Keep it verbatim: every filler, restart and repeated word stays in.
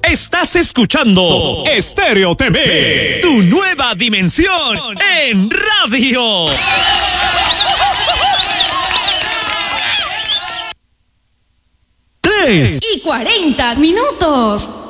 Estás escuchando Estéreo T V, tu nueva dimensión en radio. Tres y cuarenta minutos.